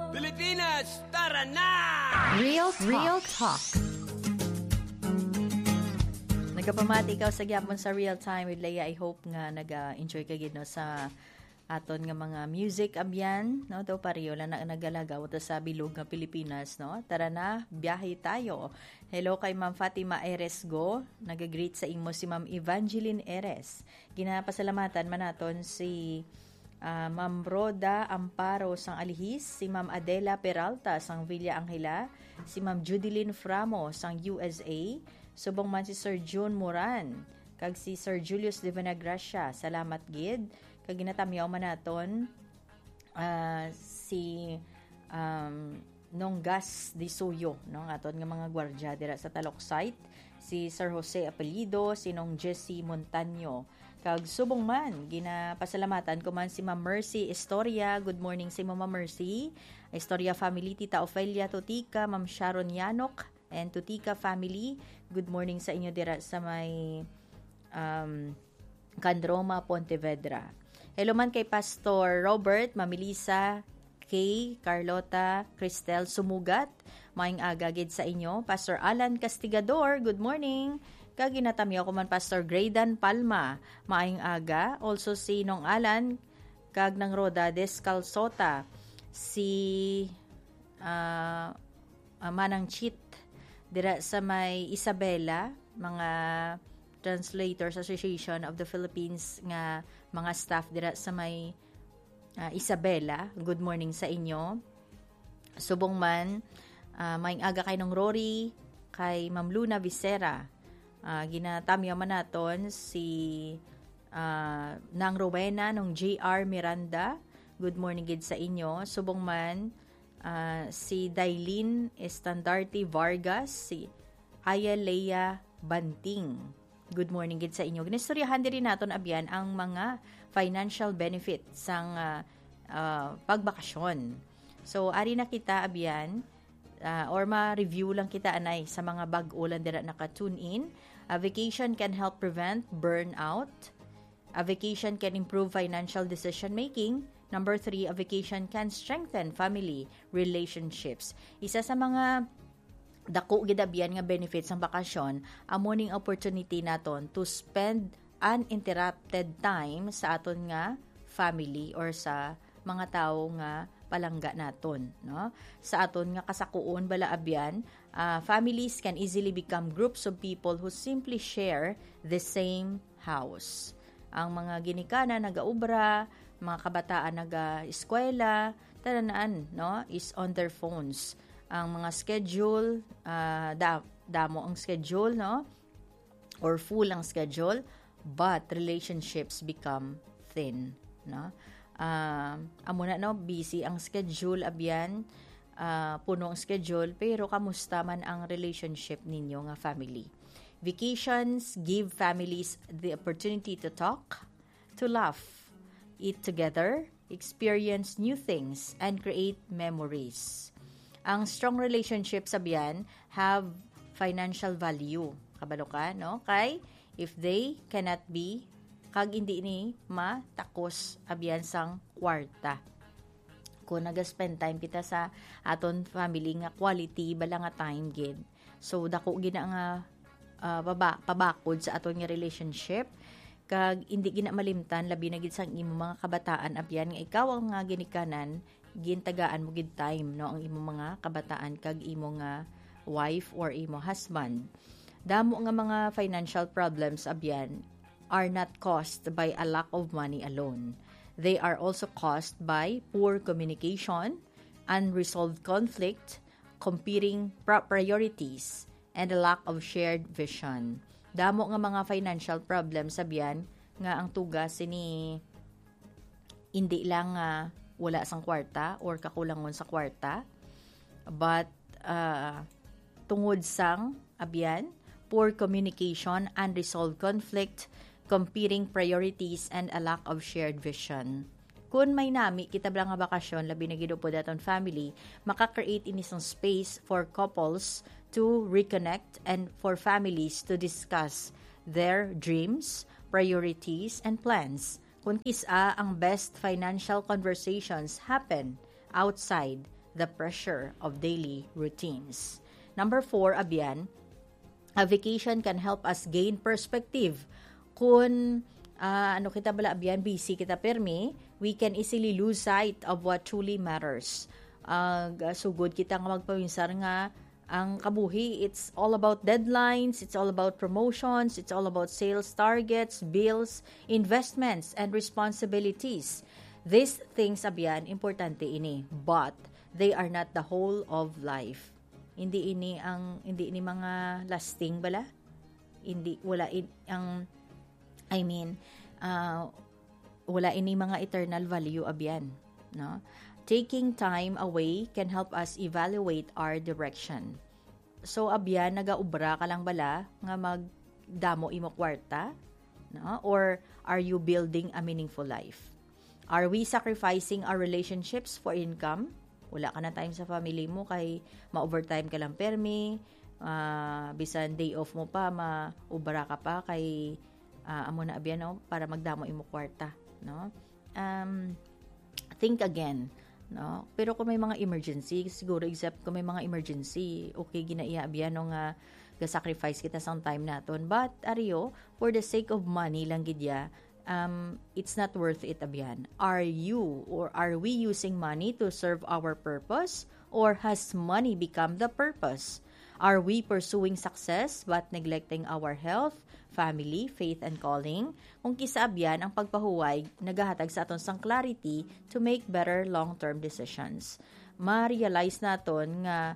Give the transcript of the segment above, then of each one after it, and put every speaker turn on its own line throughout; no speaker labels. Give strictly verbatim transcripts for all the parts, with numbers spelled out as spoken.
Pilipinas, tara na!
Real Talk. Real Talk. Nagapamati ikaw sa gyapon sa Real Time with Leia. I hope nga nag-enjoy ka gid no sa aton nga mga music abyan no to pariyo lang na nagalagaw ta sa bilog nga Pilipinas no. Tara na, biyahe tayo. Hello kay Ma'am Fatima Eresgo, nag-greet sa imo si Ma'am Evangeline Eres. Ginapasalamatan man naton si uh, Ma'am Roda Amparo sang Alihis, si Ma'am Adela Peralta sang Villa Angela, si Ma'am Judilyn Framo sang U S A, subong man si Sir June Moran, kag si Sir Julius de Vinagracia. Salamat gid. Kag ginatamyaw man naton uh, si um, Nonggas de Suyo, no, aton nga mga gwardiya dira sa Talok site, si Sir Jose Apelido, si Nong Jessie Montaño. Kag subong man ginapasalamatan ko man si Ma'am Mercy Estoria. Good morning si Ma'am Mercy Estoria family, Tita Ofelia Tutika, Ma'am Sharon Yanok and Tutika family. Good morning sa inyo dira sa may um, Candroma, Pontevedra. Hello man kay Pastor Robert, Mamilisa, Kay, Carlota, Cristel Sumugat. Maing aga gid sa inyo. Pastor Alan Castigador, good morning. Kag ginatamyaw ko man Pastor Graydan Palma, maing aga. Also si Nong Alan, kag ng Roda Descalzota, si uh, uh, Manang Chit dira sa may Isabela, mga Translators Association of the Philippines nga mga staff dira sa may uh, Isabela. Good morning sa inyo. Subong man uh, maing aga kay nong Rory, kay Ma'am Luna Vicera. Uh, ginatamyo man naton si uh, Nang Rowena nung J R Miranda. Good morning gid sa inyo. Subong man uh, si Dailin Estandarte Vargas, si Aya Leia Banting. Good morning gid sa inyo. Ginistoryahan diri naton abyan ang mga financial benefits sang uh, uh, pagbakasyon. So ari na kita abyan uh, or ma-review lang kita anay sa mga bag-o lang dira naka-tune in. A vacation can help prevent burnout. A vacation can improve financial decision making. Number three, a vacation can strengthen family relationships. Isa sa mga dako gidabyan nga benefits ng bakasyon, amo ning opportunity naton to spend uninterrupted time sa aton nga family or sa mga tawo nga palangga naton, no? Sa aton nga kasakuon bala abyan, uh, families can easily become groups of people who simply share the same house. Ang mga ginikana nagaubra, mga kabataan naga-eskwela, tanan no, is on their phones. Ang mga schedule, uh, da, damo ang schedule, no? Or full ang schedule, but relationships become thin, no? Uh, amo na, no? Busy ang schedule, abyan, uh, puno ang schedule, pero kamusta man ang relationship ninyo nga family? Vacations give families the opportunity to talk, to laugh, eat together, experience new things, and create memories. Ang strong relationships sabiyan have financial value. Kabalo ka, no? Kay if they cannot be kag hindi ni matakos abiyan sang kwarta. Kung naga-spend time kita sa aton family nga quality bala nga time gid. So dako gina nga uh, baba, pabakod sa aton nga relationship kag hindi gina malimtan labi na gid sang imo mga kabataan abyan nga ikaw ang nga ginikanan gintagaan mo gid time, no, ang imo mga kabataan kag imo nga wife or imo husband. Damo nga mga financial problems abyan are not caused by a lack of money alone. They are also caused by poor communication, unresolved conflict, competing priorities, and a lack of shared vision. Damo nga mga financial problems abyan nga ang tugas ni hindi lang uh, wala sang kwarta or kakulangon sa kwarta, but uh, tungod sang abyan poor communication, unresolved conflict, competing priorities, and a lack of shared vision. Kung may nami kita blang nga bakasyon labi na gid po daton family, maka-create ini sang space for couples to reconnect and for families to discuss their dreams, priorities, and plans. Kung kisa ang best financial conversations happen outside the pressure of daily routines. Number four, abyan, a vacation can help us gain perspective. Kung uh, ano kita bala abyan, busy kita permi, we can easily lose sight of what truly matters. Uh, sugod kita nga magpawinsar nga ang kabuhi, it's all about deadlines, it's all about promotions, it's all about sales targets, bills, investments, and responsibilities. These things, abyan, importante ini, but they are not the whole of life. Hindi ini ang hindi ini mga lasting bala. Hindi wala in, ang I mean, uh, wala ini mga eternal value, abyan, no? Taking time away can help us evaluate our direction. So, abyan, nagaubra ka lang bala nga magdamo imo kwarta? No? Or are you building a meaningful life? Are we sacrificing our relationships for income? Wala ka na time sa family mo kay ma-overtime ka lang permi, uh, bisan day off mo pa, ma-ubra ka pa kay uh, amo na abyan, no? Para magdamo imo kwarta. No? Um, think again. No? Pero kung may mga emergency, siguro except kung may mga emergency, okay ginaiya abyan no nga ga-sacrifice kita sa time naton. But ariyo, for the sake of money lang gidya, um it's not worth it abyan. Are you or are we using money to serve our purpose, or has money become the purpose? Are we pursuing success but neglecting our health, family, faith, and calling? Kung kisaabyan, ang pagpahuway nagahatag sa aton sang clarity to make better long-term decisions. Ma-realize naton nga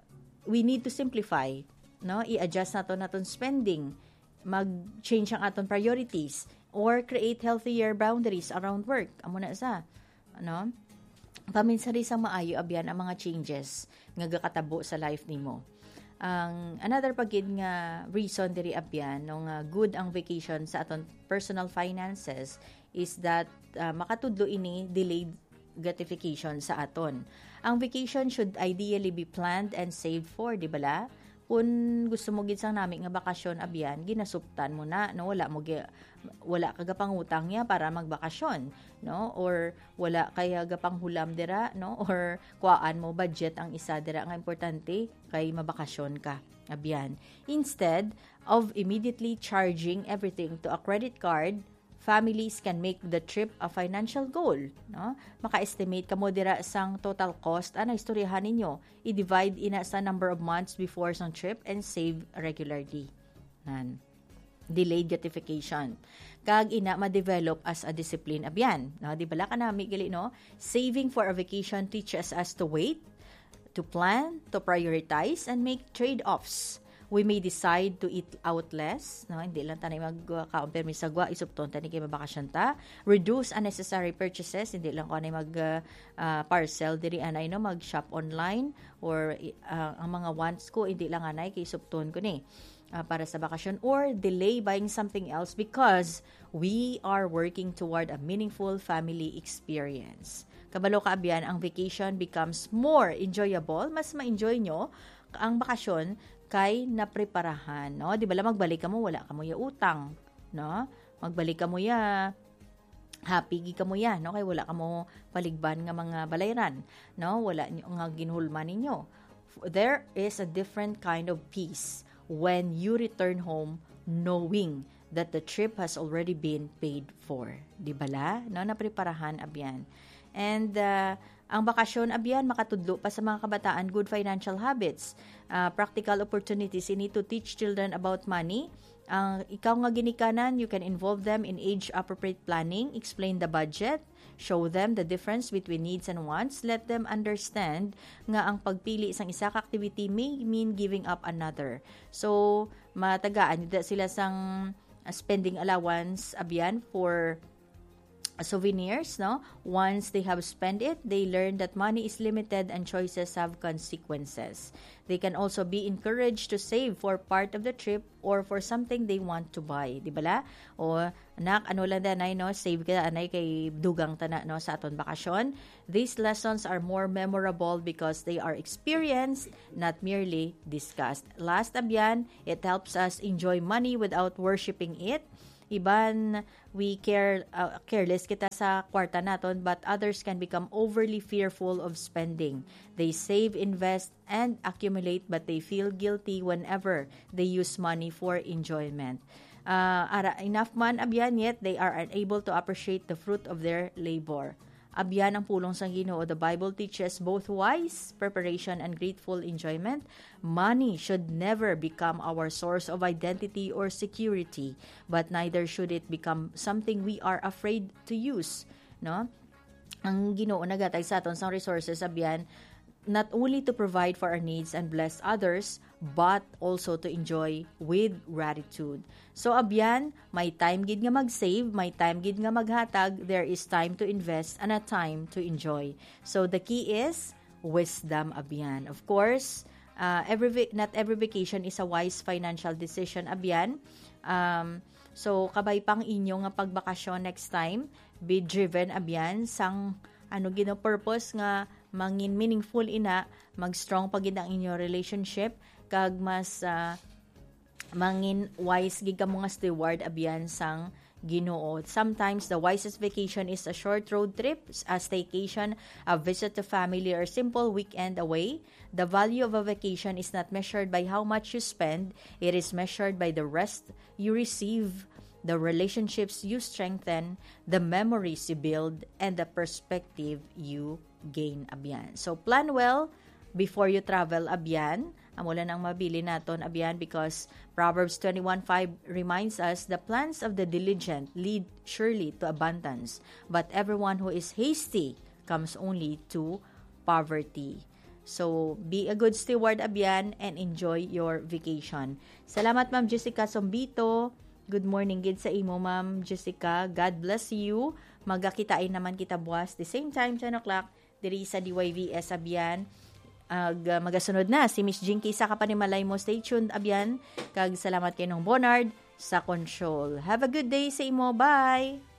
we need to simplify, no? I-adjust naton naton spending, mag-change ang aton priorities, or create healthier boundaries around work. Amo na sa, ano? Paminsari sang maayo abyan ang mga changes nga gakatabo sa life nimo. Ang another pagid nga reason diri abyan no nga good ang vacation sa aton personal finances is that uh, makatudlo ini delayed gratification sa aton. Ang vacation should ideally be planned and saved for, di bala? Kung gusto mo gid sang nami nga bakasyon abyan, ginasuptan mo na, no? Wala mo gi, wala ka gapangutang niya para magbakasyon, no? Or wala kaya gapanghulam dira, no? Or kuaan mo budget ang isa dira nga importante kay mabakasyon ka abyan. Instead of immediately charging everything to a credit card, families can make the trip a financial goal, no? Maka-estimate kamo dira sang total cost ana istoryahan ninyo, i-divide ina sa number of months before sang trip and save regularly. Nan. Delayed gratification. Kag ina ma-develop as a discipline abyan. No, di bala ka nami gali no? Saving for a vacation teaches us to wait, to plan, to prioritize, and make trade-offs. We may decide to eat out less, no? Hindi lang tanay mag-kaon permi sa gwa, isupton tani kay mabakasyon ta. Reduce unnecessary purchases, hindi lang ko anay mag uh, uh, parcel diri anay no, mag-shop online, or uh, ang mga wants ko hindi lang anay kay isupton ko ni uh, para sa bakasyon, or delay buying something else because we are working toward a meaningful family experience. Kabalo ka abyan, ang vacation becomes more enjoyable, mas ma-enjoy nyo ang bakasyon kay napreparahan, no? Di ba la magbalik ka mo, wala ka mo ya utang, no? Magbalik ka mo ya, happy gi ka mo ya, no? Kay wala ka mo paligban nga mga balayran, no? Wala nga ginhulman ninyo. There is a different kind of peace when you return home knowing that the trip has already been paid for. Di ba la? No? Napreparahan abyan. And uh, ang bakasyon abyan makatudlo pa sa mga kabataan good financial habits, uh, practical opportunities ini to teach children about money. Ang uh, ikaw nga ginikanan, you can involve them in age appropriate planning, explain the budget, show them the difference between needs and wants, let them understand nga ang pagpili isang isa ka activity may mean giving up another. So matagaan sila sang uh, spending allowance abyan for souvenirs, no? Once they have spent it, they learn that money is limited and choices have consequences. They can also be encouraged to save for part of the trip or for something they want to buy. Di bala? O, anak, ano lang danay, no? Save ka, anay, kay dugang tana, no? Sa aton bakasyon. These lessons are more memorable because they are experienced, not merely discussed. Last abyan, it helps us enjoy money without worshiping it. Iban, we care uh, careless kita sa kwarta naton, but others can become overly fearful of spending. They save, invest, and accumulate, but they feel guilty whenever they use money for enjoyment. Uh, ara enough man abyan, yet they are unable to appreciate the fruit of their labor. Abyan ang pulong sang Ginoo. The Bible teaches both wise preparation and grateful enjoyment. Money should never become our source of identity or security, but neither should it become something we are afraid to use. No? Ang Ginoo nagatay sa aton sang resources abyan, not only to provide for our needs and bless others, but also to enjoy with gratitude. So abyan, may time gid nga mag-save, may time gid nga maghatag, there is time to invest and a time to enjoy. So the key is wisdom abyan. Of course, uh, every not every vacation is a wise financial decision abyan. Um, so kabay pang inyo nga pagbakasyon next time, be driven abyan sang ano gino purpose nga mangin meaningful ina, mag-strong pagid ang inyo relationship, kag mas uh, mangin wise gid ka mo nga steward abyan sang Ginoo. Sometimes the wisest vacation is a short road trip, a staycation, a visit to family, or simple weekend away. The value of a vacation is not measured by how much you spend, it is measured by the rest you receive, the relationships you strengthen, the memories you build, and the perspective you gain abyan. So plan well before you travel abyan. Amula nang mabili naton abyan, because Proverbs twenty-one five reminds us, the plans of the diligent lead surely to abundance, but everyone who is hasty comes only to poverty. So, be a good steward abyan and enjoy your vacation. Salamat Ma'am Jessica Sombito. Good morning gid sa imo Ma'am Jessica. God bless you. Magakitain naman kita buwas the same time ten o'clock diri sa D Y V S abyan. Ag uh, magasunod na si Miss Jinky sa kapanimalay mo. Stay tuned abyan. Kag salamat kay nung Bonard sa control. Have a good day sa imo. Bye.